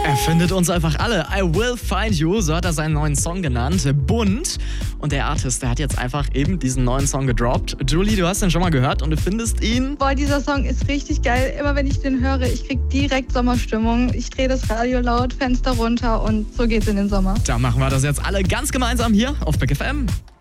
Er findet uns einfach alle. I Will Find You, so hat er seinen neuen Song genannt. Bunt. Und der Artist, der hat jetzt einfach eben diesen neuen Song gedroppt. Julie, du hast den schon mal gehört und du findest ihn... Boah, dieser Song ist richtig geil. Immer wenn ich den höre, ich krieg direkt Sommerstimmung. Ich drehe das Radio laut, Fenster runter und so geht's in den Sommer. Da machen wir das jetzt alle ganz gemeinsam hier auf Big FM.